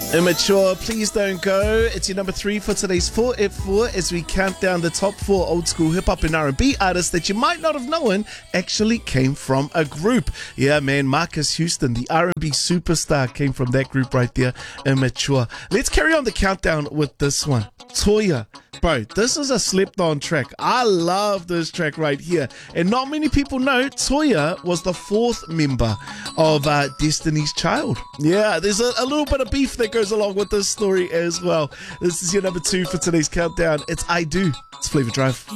Immature, please don't go. It's your number 3 for today's 4F4 as we count down the top 4 old school hip hop and R&B artists that you might not have known actually came from a group. Yeah, man, Marcus Houston, the R&B superstar, came from that group right there, Immature. Let's carry on the countdown with this one. Toya. Bro, this is a slept on track. I love this track right here. And not many people know Toya was the 4th member of Destiny's Child. Yeah, there's a little bit of beef that goes along with this story as well. This is your number 2 for today's countdown. It's I Do. It's Flavor Drive.